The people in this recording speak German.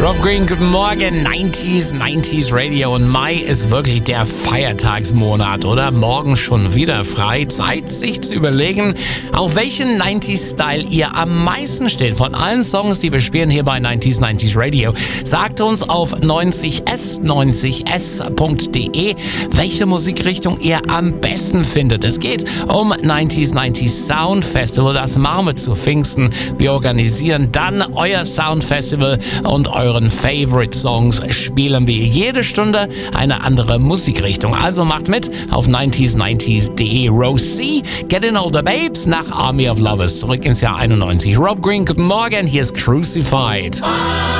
Rob Green, guten Morgen. 90s Radio und Mai ist wirklich der Feiertagsmonat, oder? Morgen schon wieder frei. Zeit, sich zu überlegen, auf welchen 90s-Style ihr am meisten steht. Von allen Songs, die wir spielen hier bei 90s Radio. Sagt uns auf 90s.de, welche Musikrichtung ihr am besten findet. Es geht um 90s Sound Festival. Das machen wir zu Pfingsten. Wir organisieren dann euer Sound Festival und euren Favorite Songs spielen wir jede Stunde eine andere Musikrichtung. Also macht mit auf 90s.de. Rosie, Get In All The Babes nach Army of Lovers. Zurück ins Jahr 91. Rob Green, guten Morgen. Hier ist Crucified.